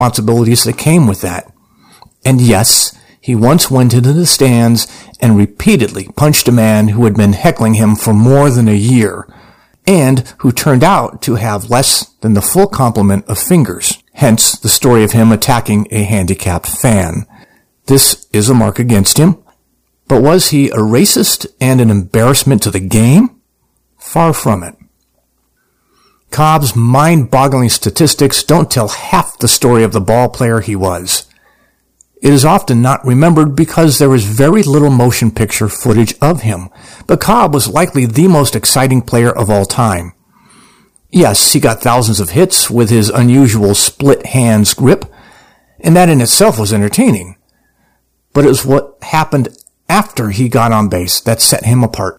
responsibilities that came with that. And yes, he once went into the stands and repeatedly punched a man who had been heckling him for more than a year, and who turned out to have less than the full complement of fingers, hence the story of him attacking a handicapped fan. This is a mark against him, but was he a racist and an embarrassment to the game? Far from it. Cobb's mind-boggling statistics don't tell half the story of the ball player he was. It is often not remembered because there is very little motion picture footage of him, but Cobb was likely the most exciting player of all time. Yes, he got thousands of hits with his unusual split hands grip, and that in itself was entertaining. But it was what happened after he got on base that set him apart.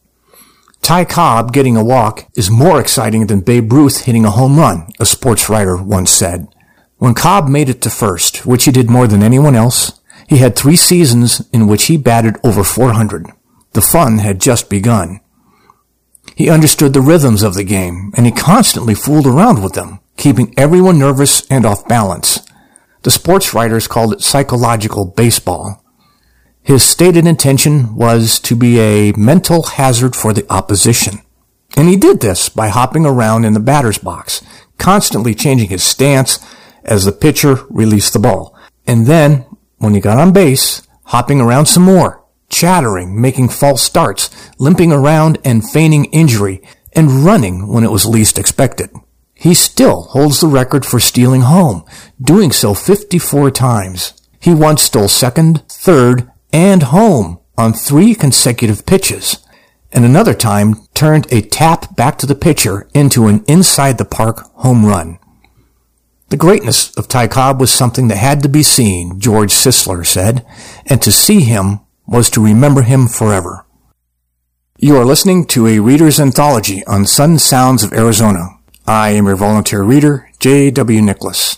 Ty Cobb getting a walk is more exciting than Babe Ruth hitting a home run, a sports writer once said. When Cobb made it to first, which he did more than anyone else, he had 3 seasons in which he batted over 400. The fun had just begun. He understood the rhythms of the game, and he constantly fooled around with them, keeping everyone nervous and off balance. The sports writers called it psychological baseball. His stated intention was to be a mental hazard for the opposition. And he did this by hopping around in the batter's box, constantly changing his stance as the pitcher released the ball. And then, when he got on base, hopping around some more, chattering, making false starts, limping around and feigning injury, and running when it was least expected. He still holds the record for stealing home, doing so 54 times. He once stole second, third, and home on 3 consecutive pitches, and another time turned a tap back to the pitcher into an inside-the-park home run. The greatness of Ty Cobb was something that had to be seen, George Sisler said, and to see him was to remember him forever. You are listening to a Reader's Anthology on Sun Sounds of Arizona. I am your volunteer reader, J.W. Nicholas.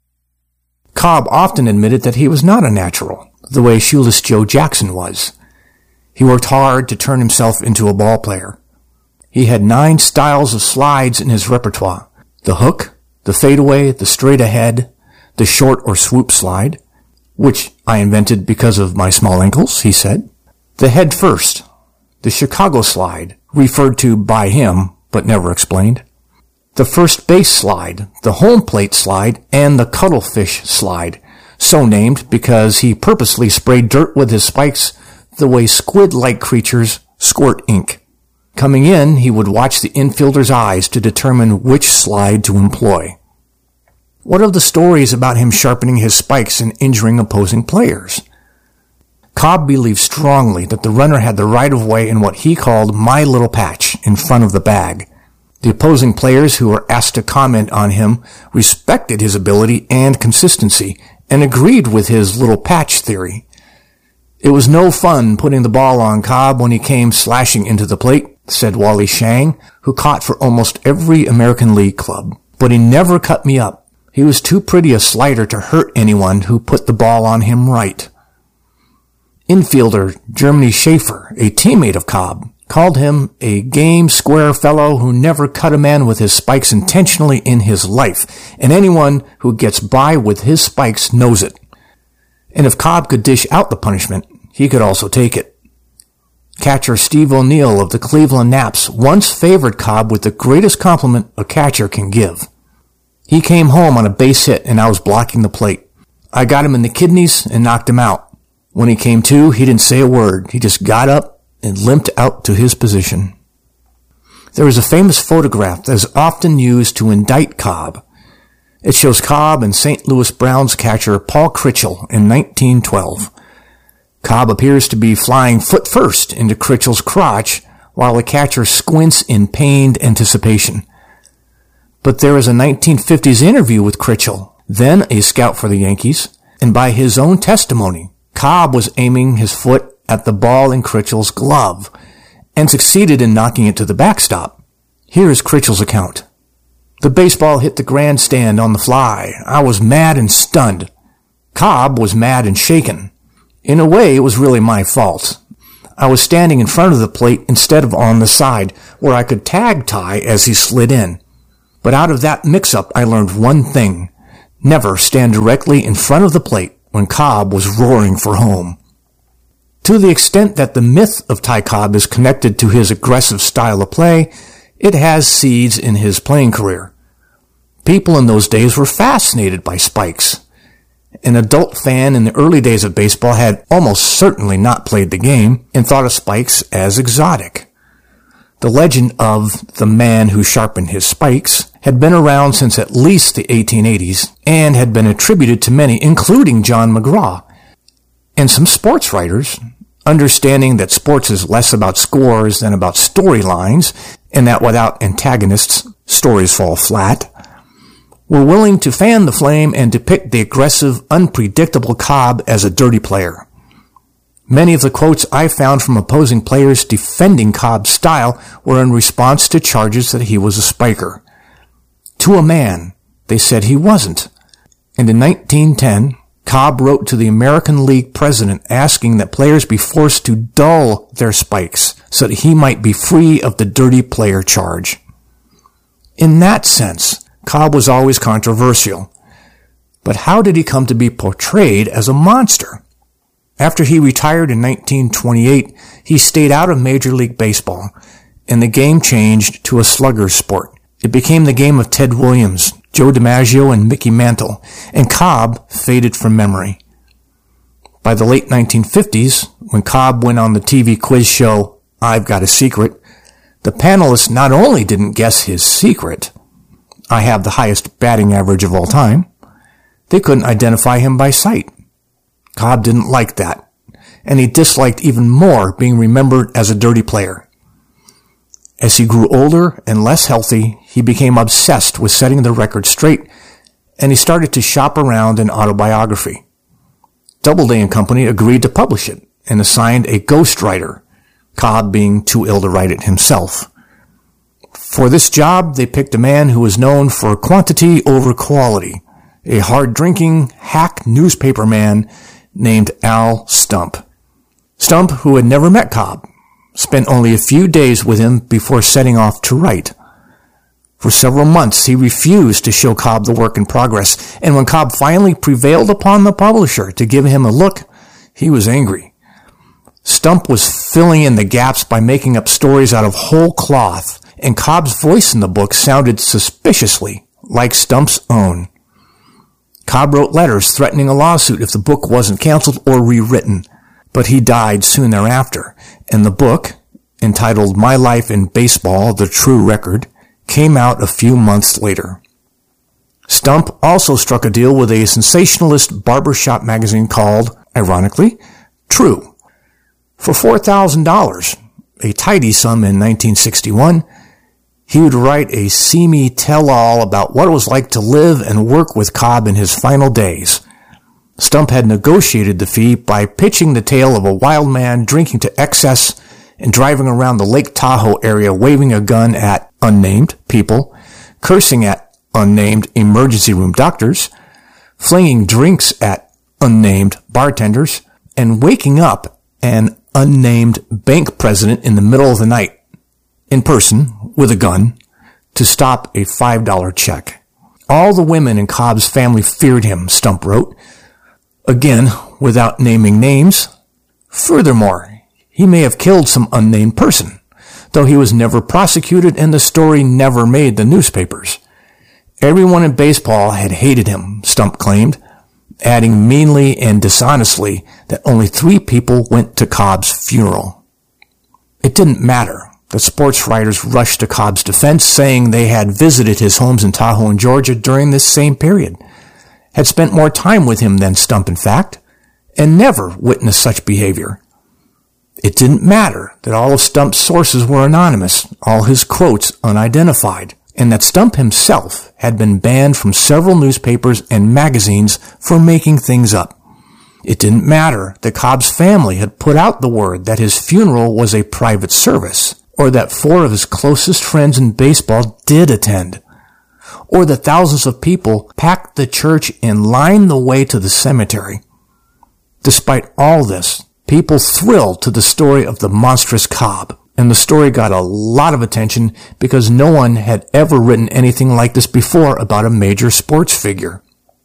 Cobb often admitted that he was not a natural, the way Shoeless Joe Jackson was. He worked hard to turn himself into a ball player. He had 9 styles of slides in his repertoire: the hook, the fadeaway, the straight ahead, the short or swoop slide, which I invented because of my small ankles, he said, the head first, the Chicago slide, referred to by him, but never explained, the first base slide, the home plate slide, and the cuttlefish slide, so named because he purposely sprayed dirt with his spikes the way squid-like creatures squirt ink. Coming in, he would watch the infielder's eyes to determine which slide to employ. What of the stories about him sharpening his spikes and injuring opposing players? Cobb believed strongly that the runner had the right-of-way in what he called my little patch in front of the bag. The opposing players who were asked to comment on him respected his ability and consistency and agreed with his little patch theory. It was no fun putting the ball on Cobb when he came slashing into the plate, said Wally Shang, who caught for almost every American League club. But he never cut me up. He was too pretty a slider to hurt anyone who put the ball on him right. Infielder Germany Schaefer, a teammate of Cobb, called him a game, square fellow who never cut a man with his spikes intentionally in his life, and anyone who gets by with his spikes knows it. And if Cobb could dish out the punishment, he could also take it. Catcher Steve O'Neill of the Cleveland Naps once favored Cobb with the greatest compliment a catcher can give. He came home on a base hit and I was blocking the plate. I got him in the kidneys and knocked him out. When he came to, he didn't say a word. He just got up and limped out to his position. There is a famous photograph that is often used to indict Cobb. It shows Cobb and St. Louis Browns catcher Paul Critchell in 1912. Cobb appears to be flying foot first into Critchell's crotch while the catcher squints in pained anticipation. But there is a 1950s interview with Critchell, then a scout for the Yankees, and by his own testimony, Cobb was aiming his foot at the ball in Critchell's glove and succeeded in knocking it to the backstop. Here is Critchell's account. The baseball hit the grandstand on the fly. I was mad and stunned. Cobb was mad and shaken. In a way, it was really my fault. I was standing in front of the plate instead of on the side, where I could tag Ty as he slid in. But out of that mix-up, I learned one thing. never stand directly in front of the plate when Cobb was roaring for home. To the extent that the myth of Ty Cobb is connected to his aggressive style of play, it has seeds in his playing career. People in those days were fascinated by spikes. An adult fan in the early days of baseball had almost certainly not played the game and thought of spikes as exotic. The legend of the man who sharpened his spikes had been around since at least the 1880s and had been attributed to many, including John McGraw. And some sports writers, understanding that sports is less about scores than about storylines, and that without antagonists, stories fall flat, were willing to fan the flame and depict the aggressive, unpredictable Cobb as a dirty player. Many of the quotes I found from opposing players defending Cobb's style were in response to charges that he was a spiker. To a man, they said he wasn't. And in 1910, Cobb wrote to the American League president asking that players be forced to dull their spikes so that he might be free of the dirty player charge. In that sense, Cobb was always controversial. But how did he come to be portrayed as a monster? After he retired in 1928, he stayed out of Major League Baseball, and the game changed to a slugger's sport. It became the game of Ted Williams, Joe DiMaggio, and Mickey Mantle, and Cobb faded from memory. By the late 1950s, when Cobb went on the TV quiz show I've Got a Secret, the panelists not only didn't guess his secret, I have the highest batting average of all time, they couldn't identify him by sight. Cobb didn't like that, and he disliked even more being remembered as a dirty player. As he grew older and less healthy, he became obsessed with setting the record straight, and he started to shop around an autobiography. Doubleday and Company agreed to publish it and assigned a ghostwriter, Cobb being too ill to write it himself. For this job, they picked a man who was known for quantity over quality, a hard-drinking, hack newspaper man named Al Stump. Stump, who had never met Cobb, spent only a few days with him before setting off to write. For several months, he refused to show Cobb the work in progress, and when Cobb finally prevailed upon the publisher to give him a look, he was angry. Stump was filling in the gaps by making up stories out of whole cloth, and Cobb's voice in the book sounded suspiciously like Stump's own. Cobb wrote letters threatening a lawsuit if the book wasn't canceled or rewritten, but he died soon thereafter, and the book, entitled My Life in Baseball, The True Record, came out a few months later. Stump also struck a deal with a sensationalist barbershop magazine called, ironically, True. For $4,000, a tidy sum in 1961, he would write a seamy tell-all about what it was like to live and work with Cobb in his final days. Stump had negotiated the fee by pitching the tale of a wild man drinking to excess and driving around the Lake Tahoe area waving a gun at unnamed people, cursing at unnamed emergency room doctors, flinging drinks at unnamed bartenders, and waking up an unnamed bank president in the middle of the night, in person, with a gun, to stop a $5 check. All the women in Cobb's family feared him, Stump wrote, again, without naming names. Furthermore, he may have killed some unnamed person, though he was never prosecuted and the story never made the newspapers. Everyone in baseball had hated him, Stump claimed, adding meanly and dishonestly that only 3 people went to Cobb's funeral. It didn't matter. The sports writers rushed to Cobb's defense, saying they had visited his homes in Tahoe and Georgia during this same period, had spent more time with him than Stump, in fact, and never witnessed such behavior. It didn't matter that all of Stump's sources were anonymous, all his quotes unidentified, and that Stump himself had been banned from several newspapers and magazines for making things up. It didn't matter that Cobb's family had put out the word that his funeral was a private service, or that 4 of his closest friends in baseball did attend, or that thousands of people packed the church and lined the way to the cemetery. Despite all this, people thrilled to the story of the monstrous Cobb, and the story got a lot of attention because no one had ever written anything like this before about a major sports figure.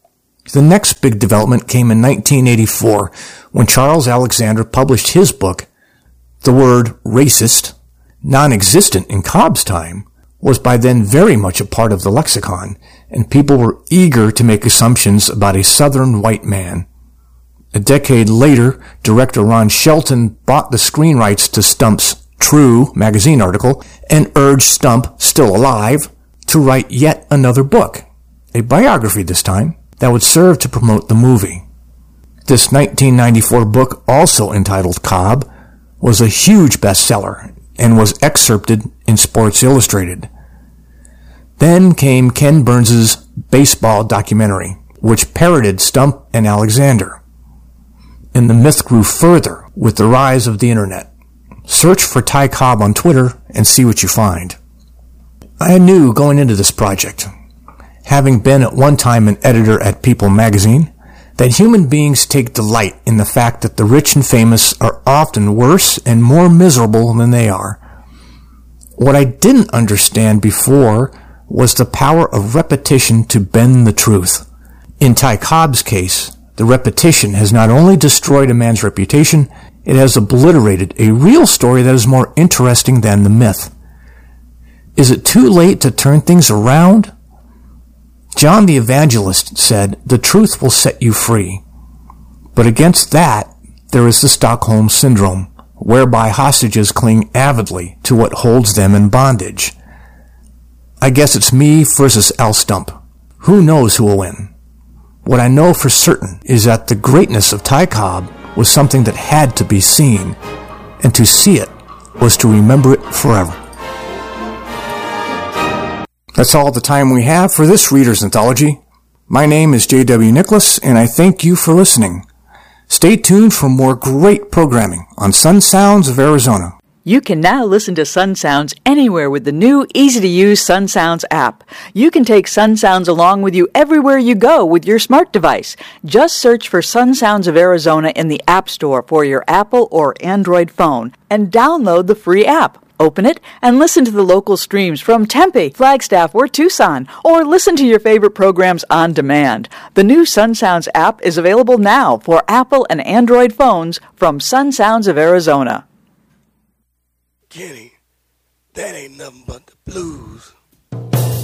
The next big development came in 1984 when Charles Alexander published his book. The word racist, non-existent in Cobb's time, was by then very much a part of the lexicon, and people were eager to make assumptions about a Southern white man. A decade later, director Ron Shelton bought the screen rights to Stump's True magazine article and urged Stump, still alive, to write yet another book, a biography this time, that would serve to promote the movie. This 1994 book, also entitled Cobb, was a huge bestseller and was excerpted in Sports Illustrated. Then came Ken Burns' baseball documentary, which parodied Stump and Alexander. And the myth grew further with the rise of the internet. Search for Ty Cobb on Twitter and see what you find. I knew going into this project, having been at one time an editor at People magazine, that human beings take delight in the fact that the rich and famous are often worse and more miserable than they are. What I didn't understand before was the power of repetition to bend the truth. In Ty Cobb's case, the repetition has not only destroyed a man's reputation, it has obliterated a real story that is more interesting than the myth. Is it too late to turn things around? John the Evangelist said, "The truth will set you free." But against that, there is the Stockholm Syndrome, whereby hostages cling avidly to what holds them in bondage. I guess it's me versus Al Stump. Who knows who will win? What I know for certain is that the greatness of Ty Cobb was something that had to be seen, and to see it was to remember it forever. That's all the time we have for this Reader's Anthology. My name is J.W. Nicholas, and I thank you for listening. Stay tuned for more great programming on Sun Sounds of Arizona. You can now listen to Sun Sounds anywhere with the new, easy-to-use Sun Sounds app. You can take Sun Sounds along with you everywhere you go with your smart device. Just search for Sun Sounds of Arizona in the App Store for your Apple or Android phone and download the free app. Open it and listen to the local streams from Tempe, Flagstaff, or Tucson, or listen to your favorite programs on demand. The new Sun Sounds app is available now for Apple and Android phones from Sun Sounds of Arizona. Kenny, that ain't nothing but the blues.